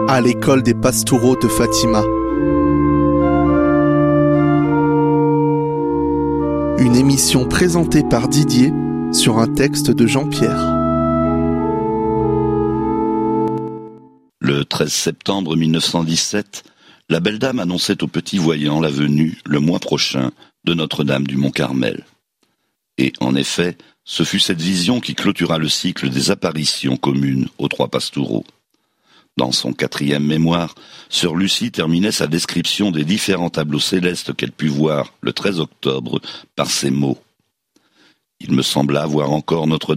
à l'école des Pastoureaux de Fatima. Une émission présentée par Didier sur un texte de Jean-Pierre. Le 13 septembre 1917, la belle dame annonçait au petit voyant la venue, le mois prochain, de Notre-Dame du Mont-Carmel. Et, en effet, ce fut cette vision qui clôtura le cycle des apparitions communes aux trois Pastoureaux. Dans son 4e mémoire, sœur Lucie terminait sa description des différents tableaux célestes qu'elle put voir le 13 octobre par ces mots. Il me sembla voir encore Notre-Dame